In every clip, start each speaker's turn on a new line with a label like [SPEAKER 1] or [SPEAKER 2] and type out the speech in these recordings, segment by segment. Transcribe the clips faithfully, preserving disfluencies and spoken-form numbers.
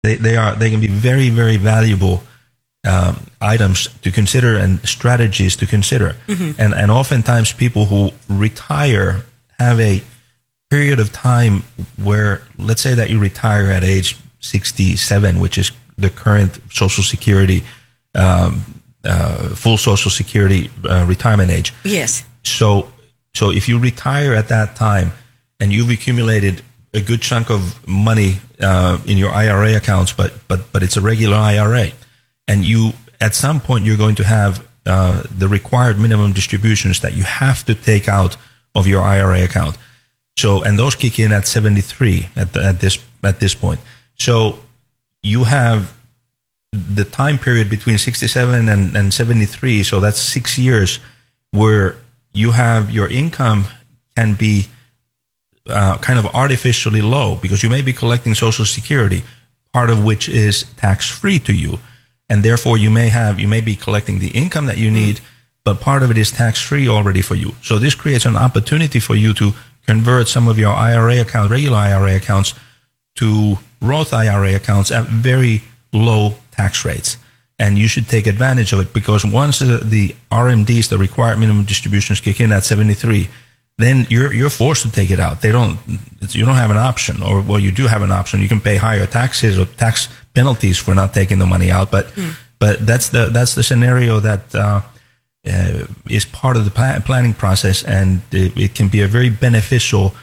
[SPEAKER 1] They, they are they can be very, very valuable um, items to consider and strategies to consider. Mm-hmm. And and oftentimes people who retire have a period of time where, let's say that you retire at age sixty-seven, which is the current Social Security, um, uh, full Social Security uh, retirement age.
[SPEAKER 2] Yes.
[SPEAKER 1] So so if you retire at that time and you've accumulated a good chunk of money uh, in your I R A accounts, but but but it's a regular I R A, and you at some point you're going to have uh, the required minimum distributions that you have to take out of your I R A account. So and those kick in at seventy-three at the, at this at this point. So you have the time period between sixty-seven and, and seventy-three. So that's six years where you have your income can be Uh, kind of artificially low because you may be collecting Social Security, part of which is tax-free to you, and therefore you may have you may be collecting the income that you need, but part of it is tax-free already for you. So this creates an opportunity for you to convert some of your I R A accounts, regular I R A accounts, to Roth I R A accounts at very low tax rates, and you should take advantage of it because once the, the R M Ds, the required minimum distributions, kick in at seventy-three. Then you're you're forced to take it out. They don't. You don't have an option, or well, you do have an option. You can pay higher taxes or tax penalties for not taking the money out. But mm. but that's the that's the scenario that uh, uh, is part of the plan- planning process, and it, it can be a very beneficial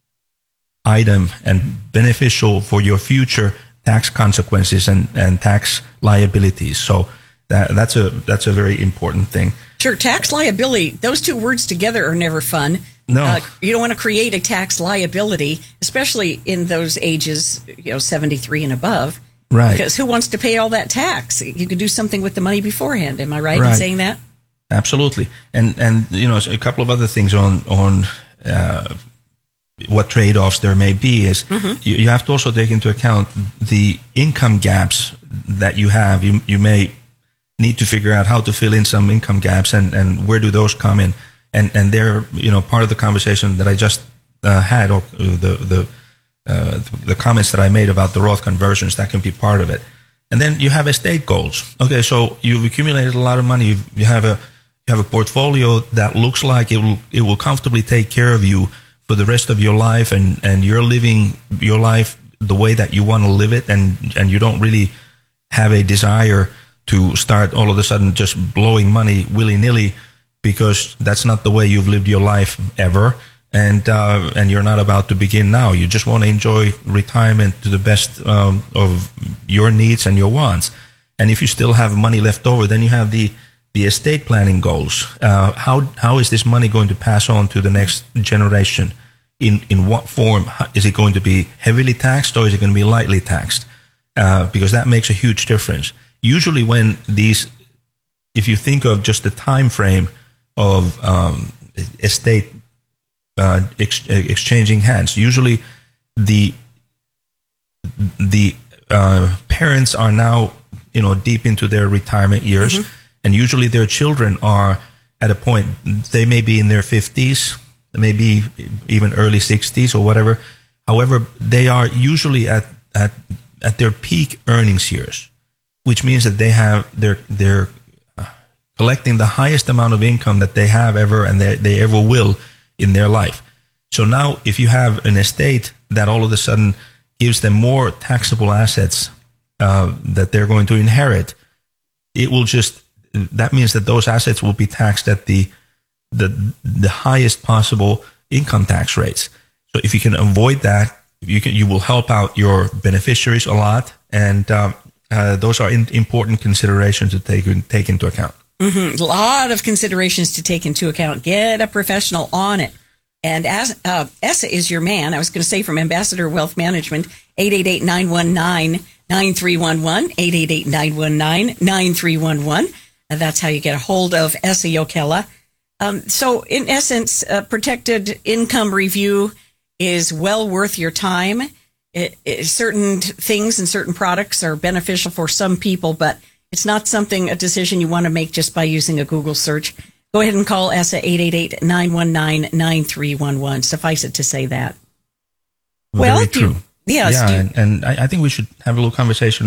[SPEAKER 1] item and beneficial for your future tax consequences and, and tax liabilities. So that that's a that's a very important thing.
[SPEAKER 2] Sure, tax liability. Those two words together are never fun.
[SPEAKER 1] No,
[SPEAKER 2] uh, you don't want to create a tax liability, especially in those ages, you know, seventy-three and above.
[SPEAKER 1] Right.
[SPEAKER 2] Because who wants to pay all that tax? You could do something with the money beforehand. Am I right,
[SPEAKER 1] right.
[SPEAKER 2] in saying that?
[SPEAKER 1] Absolutely. And and you know, a couple of other things on on uh, what trade-offs there may be is mm-hmm. you, you have to also take into account the income gaps that you have. You you may need to figure out how to fill in some income gaps and, and where do those come in. And and they're, you know, part of the conversation that I just uh, had, or the the uh, the comments that I made about the Roth conversions, that can be part of it. And then you have estate goals. Okay, so you've accumulated a lot of money. You, you have a you have a portfolio that looks like it will it will comfortably take care of you for the rest of your life, and, and you're living your life the way that you want to live it, and and you don't really have a desire to start all of a sudden just blowing money willy-nilly, because that's not the way you've lived your life ever, and uh, and you're not about to begin now. You just want to enjoy retirement to the best um, of your needs and your wants. And if you still have money left over, then you have the, the estate planning goals. Uh, how how is this money going to pass on to the next generation? In in what form? Is it going to be heavily taxed, or is it going to be lightly taxed? Uh, because that makes a huge difference. Usually when these, if you think of just the time frame of um, estate uh, ex- exchanging hands, usually the the uh, parents are now, you know, deep into their retirement years, mm-hmm. and usually their children are at a point, they may be in their fifties, maybe even early sixties or whatever. However, they are usually at at at their peak earnings years, which means that they have they're they're collecting the highest amount of income that they have ever and they, they ever will in their life. So now if you have an estate that all of a sudden gives them more taxable assets uh, that they're going to inherit, it will just, that means that those assets will be taxed at the the the highest possible income tax rates. So if you can avoid that, you can you will help out your beneficiaries a lot, and um, uh, those are in, important considerations to take take into account.
[SPEAKER 2] Mm-hmm. A lot of considerations to take into account. Get a professional on it. And as uh, Esa is your man, I was going to say from Ambassador Wealth Management, eight eight eight, nine one nine, nine three one one, eight eight eight, nine one nine, nine three one one. And that's how you get a hold of Esa Jokela. Um, so in essence, uh, protected income review is well worth your time. It, it, certain things and certain products are beneficial for some people, but it's not something, a decision you want to make just by using a Google search. Go ahead and call Esa eight eight eight, nine one nine, nine three one one. Suffice it to say that.
[SPEAKER 1] Very
[SPEAKER 2] Well,
[SPEAKER 1] true.
[SPEAKER 2] you, Yeah,
[SPEAKER 1] yeah,
[SPEAKER 2] Stu-
[SPEAKER 1] and, and I, I think we should have a little conversation